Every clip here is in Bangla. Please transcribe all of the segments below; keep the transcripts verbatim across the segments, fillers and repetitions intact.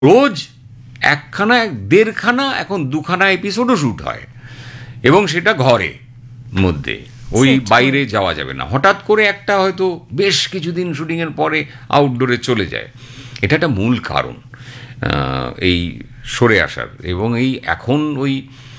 রোজ একখানা দেড়খানা এখন দুখানা এপিসোডও শ্যুট হয়, এবং সেটা ঘরে মধ্যে, ওই বাইরে যাওয়া যাবে না। হঠাৎ করে একটা হয়তো বেশ কিছুদিন শুটিংয়ের পরে আউটডোরে চলে যায়। এটা একটা মূল কারণ এই সরে আসার। এবং এই এখন ওই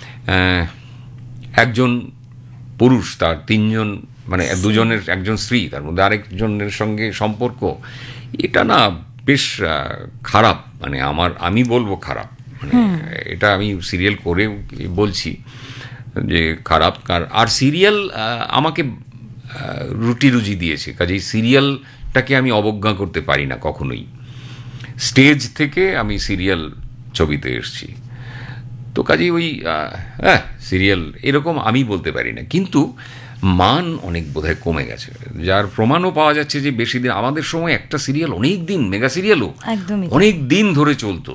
একজন পুরুষ, তার তিনজন, মানে দুজনের, একজন স্ত্রী, তার মধ্যে আরেকজনের সঙ্গে সম্পর্ক, এটা না বেশ খারাপ। মানে আমার, আমি বলবো খারাপ, মানে এটা আমি সিরিয়াল করে বলছি যে খারাপ। আর সিরিয়াল আমাকে রুটি রুজি দিয়েছে, কাজেই সিরিয়ালটাকে আমি অবজ্ঞা করতে পারি না কখনোই। স্টেজ থেকে আমি সিরিয়াল ছবিতে এসেছি, তো কাজেই ওই হ্যাঁ সিরিয়াল এরকম আমি বলতে পারি না। কিন্তু মান অনেক বোধহয় কমে গেছে, যার প্রমাণও পাওয়া যাচ্ছে যে বেশি দিন, আমাদের সময় একটা সিরিয়াল অনেক দিন, মেগা সিরিয়ালও অনেক দিন ধরে চলতো।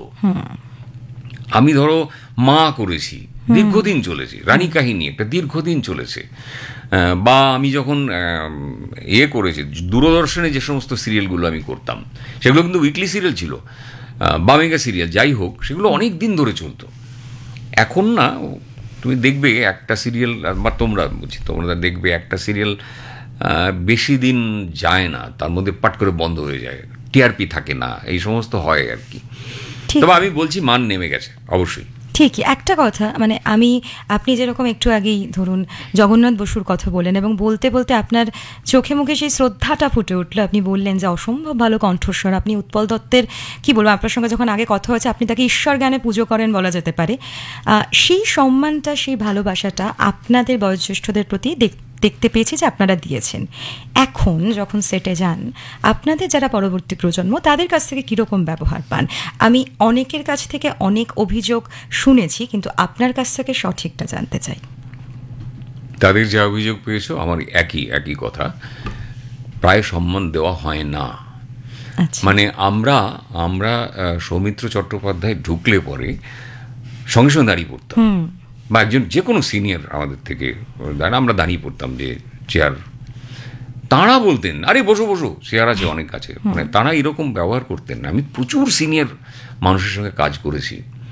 আমি ধরো মা করেছি, দীর্ঘদিন চলেছে। রানী কাহিনী একটা দীর্ঘদিন চলেছে। বা আমি যখন ইয়ে করেছি দূরদর্শনে, যে সমস্ত সিরিয়ালগুলো আমি করতাম সেগুলো কিন্তু উইকলি সিরিয়াল ছিল বা মেগা সিরিয়াল, যাই হোক, সেগুলো অনেক দিন ধরে চলতো। এখন না, তুমি দেখবে একটা সিরিয়াল, বা তোমরা বুঝি তোমরা দেখবে একটা সিরিয়াল বেশি দিন যায় না, তার মধ্যে পাট করে বন্ধ হয়ে যায়, টিআরপি থাকে না, এই সমস্ত হয় আর কি। তবে আমি বলছি মান নেমে গেছে অবশ্যই। ঠিকই। একটা কথা, মানে আমি, আপনি যেরকম একটু আগেই ধরুন জগন্নাথ বসুর কথা বললেন, এবং বলতে বলতে আপনার চোখে মুখে সেই শ্রদ্ধাটা ফুটে উঠলো। আপনি বললেন যে অসম্ভব ভালো কণ্ঠস্বর। আপনি উৎপল দত্তের, কি বলবো, আপনার সঙ্গে যখন আগে কথা হয়েছে, আপনি তাকে ঈশ্বর জ্ঞানে পুজো করেন বলা যেতে পারে। সেই সম্মানটা, সেই ভালোবাসাটা আপনাদের বয়োজ্যেষ্ঠদের প্রতি দেখতে পেয়েছি যে আপনারা দিয়েছেন। এখন যখন সেটে যান, আপনাদের যারা পরবর্তী প্রজন্ম, তাদের কাছ থেকে কীরকম ব্যবহার পান? আমি অনেকের কাছ থেকে অনেক অভিযোগ শুনেছি, কিন্তু আপনার কাছ থেকে সঠিকটা জানতে চাই। তাদের যে অভিযোগ পেয়েছো, আমার একই একই কথা, প্রায় সম্মান দেওয়া হয় না। মানে আমরা আমরা সৌমিত্র চট্টোপাধ্যায় ঢুকলে পরে সঙ্গে সঙ্গে দাঁড়িয়ে পড়তাম, বা একজন যে কোনো সিনিয়র আমাদের থেকে আমরা দাঁড়িয়ে পড়তাম যে চেয়ার। তাঁরা বলতেন আরে বসো বসো, চেয়ার আছে অনেক কাছে। মানে তাঁরা এরকম ব্যবহার করতেন না। আমি প্রচুর সিনিয়র মানুষের সঙ্গে কাজ করেছি।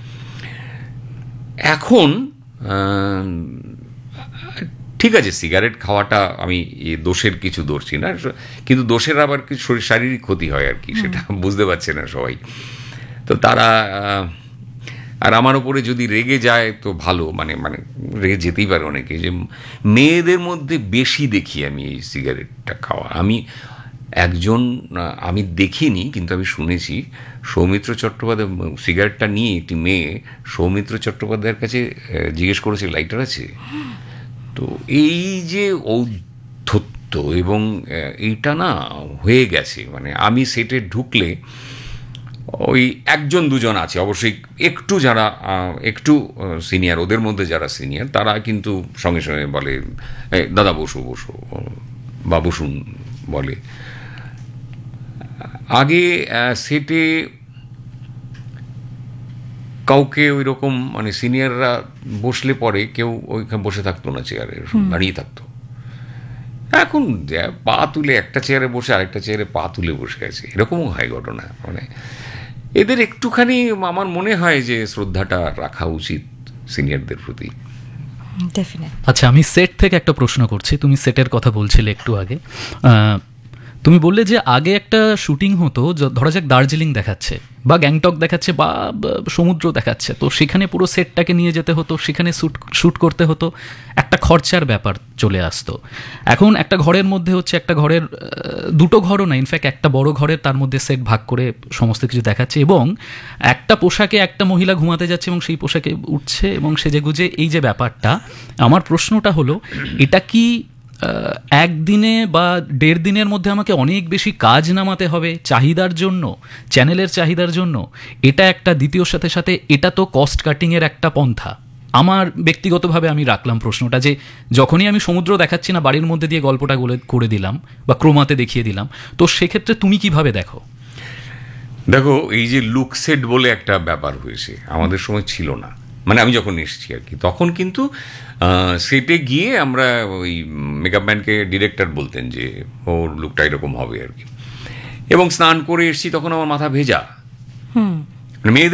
এখন ঠিক আছে, সিগারেট খাওয়াটা আমি দোষের কিছু ধরছি না, কিন্তু দোষের আবার কিছু শরীর শারীরিক ক্ষতি হয় আর কি, সেটা বুঝতে পারছে না সবাই। তো তারা, আর আমার ওপরে যদি রেগে যায় তো ভালো, মানে মানে রেগে যেতেই পারে অনেকে, যে মেয়েদের মধ্যে বেশি দেখি আমি এই সিগারেটটা খাওয়া। আমি একজন, আমি দেখিনি কিন্তু আমি শুনেছি, সৌমিত্র চট্টোপাধ্যায় সিগারেটটা নিয়ে একটি মেয়ে সৌমিত্র চট্টোপাধ্যায়ের কাছে জিজ্ঞেস করেছে লাইটার আছে। তো এই যে ঔদ্ধত্য, এবং এইটা না হয়ে গেছে। মানে আমি সেটে ঢুকলে ওই একজন দুজন আছে অবশ্যই, একটু যারা একটু সিনিয়র, ওদের মধ্যে যারা সিনিয়র, তারা কিন্তু সঙ্গে সঙ্গে বলে দাদা বসো বসো, বা বসুন বলে। আগে সেটে কাউকে ওই রকম, মানে সিনিয়ররা বসলে পরে কেউ ওইখানে বসে থাকতো না, চেয়ারে দাঁড়িয়ে থাকতো। এখন পা তুলে একটা চেয়ারে বসে আরেকটা চেয়ারে পা তুলে বসে আছে, এরকমও হয় ঘটনা। মানে এদের একটুখানি আমার মনে হয় যে শ্রদ্ধাটা রাখা উচিত সিনিয়রদের প্রতি। আচ্ছা, আমি সেট থেকে একটা প্রশ্ন করছি। তুমি সেটের কথা বলছিলে একটু আগে, তুমি বললে যে আগে একটা শুটিং হতো, ধরা যাক দার্জিলিং দেখাচ্ছে বা গ্যাংটক দেখাচ্ছে বা সমুদ্র দেখাচ্ছে, তো সেখানে পুরো সেটটাকে নিয়ে যেতে হতো, সেখানে শ্যুট শ্যুট করতে হতো, একটা খরচার ব্যাপার চলে আসতো। এখন একটা ঘরের মধ্যে হচ্ছে, একটা ঘরের দুটো ঘরও না, ইনফ্যাক্ট একটা বড় ঘরের, তার মধ্যে সেট ভাগ করে সমস্ত কিছু দেখাচ্ছে, এবং একটা পোশাকে একটা মহিলা ঘুমাতে যাচ্ছে এবং সেই পোশাকে উঠছে এবং সেজে গুজে, এই যে ব্যাপারটা, আমার প্রশ্নটা হলো, এটা কি একদিনে বা দেড় দিনের মধ্যে আমাকে অনেক বেশি কাজ নামাতে হবে চাহিদার জন্য, চ্যানেলের চাহিদার জন্য? এটা একটা। দ্বিতীয় সাথে সাথে এটা তো কস্ট কাটিংয়ের একটা পন্থা। আমার ব্যক্তিগতভাবে আমি রাখলাম প্রশ্নটা, যে যখনই আমি সমুদ্র দেখাচ্ছি না, বাড়ির মধ্যে দিয়ে গল্পটা করে দিলাম বা ক্রোমাতে দেখিয়ে দিলাম, তো সেক্ষেত্রে তুমি কিভাবে দেখো? দেখো, এই যে লুক সেট বলে একটা ব্যাপার হয়েছে, আমাদের সময় ছিল না। মানে আমি যখন এসেছি আর কি, তখন কিন্তু সেটে গিয়ে আমরা ওই মেকআপ ম্যানকে ডিরেক্টর বলতেন যে ওর লুকটা এরকম হবে আর কি। এবং স্নান করে এসেছি, তখন আমার মাথা ভেজা, মানে মেয়েদের